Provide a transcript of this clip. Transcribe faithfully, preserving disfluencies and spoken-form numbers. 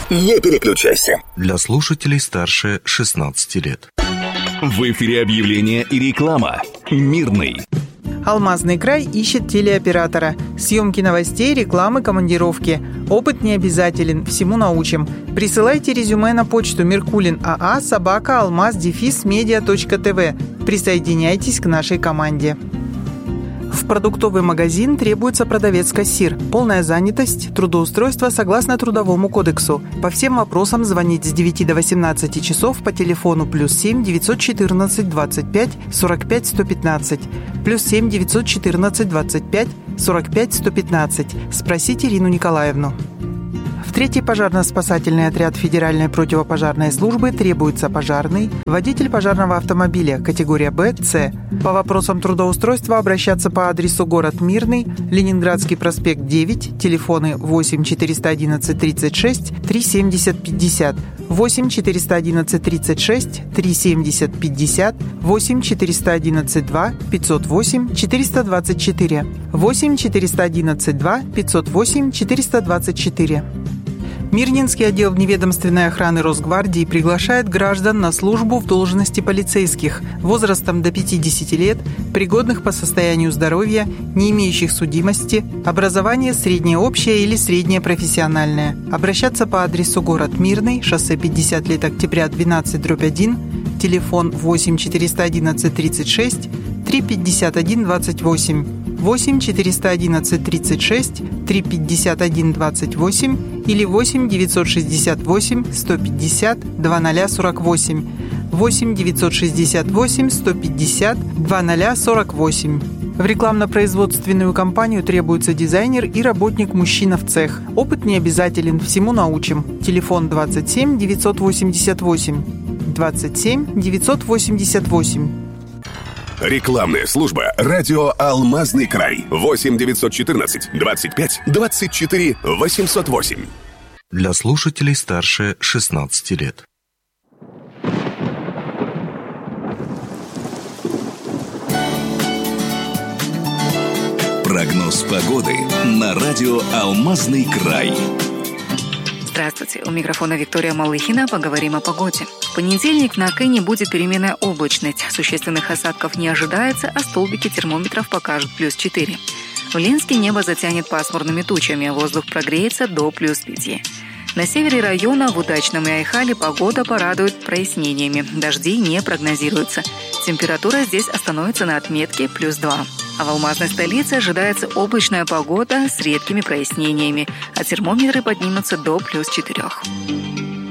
Не переключайся. Для слушателей старше шестнадцати лет. В эфире объявление и реклама. Мирный. Алмазный край ищет телеоператора. Съемки новостей, рекламы, командировки. Опыт не обязателен, всему научим. Присылайте резюме на почту меркулин аа собака алмаз дефис медиа точка тв. Присоединяйтесь к нашей команде. В продуктовый магазин требуется продавец-кассир. Полная занятость, трудоустройство согласно Трудовому кодексу. По всем вопросам звонить с девяти до восемнадцати часов по телефону плюс семь девятьсот четырнадцать двадцать пять сорок пять сто пятнадцать. Плюс семь девятьсот четырнадцать двадцать пять сорок пять сто пятнадцать. Спросите Ирину Николаевну. В третий пожарно-спасательный отряд Федеральной противопожарной службы требуется пожарный, водитель пожарного автомобиля категория Б, С. По вопросам трудоустройства обращаться по адресу город Мирный, Ленинградский проспект девять, телефоны восемь четыреста одиннадцать тридцать шесть три семьдесят пятьдесят, восемь четыреста одиннадцать тридцать шесть три семьдесят пятьдесят, восемь четыреста одиннадцать два пятьсот восемь четыреста двадцать четыре, восемь четыреста одиннадцать два пятьсот восемь четыреста двадцать четыре. Мирнинский отдел вневедомственной охраны Росгвардии приглашает граждан на службу в должности полицейских возрастом до пятидесяти лет, пригодных по состоянию здоровья, не имеющих судимости, образование среднее общее или среднее профессиональное. Обращаться по адресу город Мирный, шоссе пятьдесят лет октября, двенадцать дробь один, телефон восемь четыреста одиннадцать тридцать шесть три пятьдесят один двадцать восемь, восемь четыреста одиннадцать тридцать шесть три пятьдесят один двадцать восемь или восемь девятьсот шестьдесят восемь сто пятьдесят два ноль сорок восемь, восемь девятьсот шестьдесят восемь сто пятьдесят два ноль сорок восемь. В рекламно-производственную компанию требуется дизайнер и работник-мужчина в цех. Опыт не обязателен, всему научим. Телефон двадцать семь девятьсот восемьдесят восемь, двадцать семь девятьсот восемьдесят восемь. Рекламная служба «Радио Алмазный край». восемь девятьсот четырнадцать двадцать пять двадцать четыре восемьсот восемь. Для слушателей старше шестнадцати лет. Прогноз погоды на радио «Алмазный край». Здравствуйте, у микрофона Виктория Малыхина. Поговорим о погоде. В понедельник на Акэне будет переменная облачность. Существенных осадков не ожидается, а столбики термометров покажут плюс четыре. В Ленске небо затянет пасмурными тучами, а воздух прогреется до плюс пяти. На севере района в Удачном и Айхале погода порадует прояснениями. Дождей не прогнозируется. Температура здесь остановится на отметке плюс два. А в алмазной столице ожидается облачная погода с редкими прояснениями, а термометры поднимутся до плюс четырех.